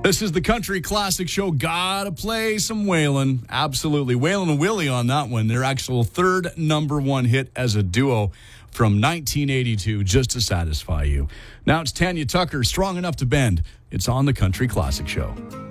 This is the Country Classic Show. Gotta play some Waylon. Absolutely. Waylon and Willie on that one. Their actual third number one hit as a duo from 1982, just to satisfy you. Now it's Tanya Tucker, Strong Enough to Bend. It's on the Country Classic Show.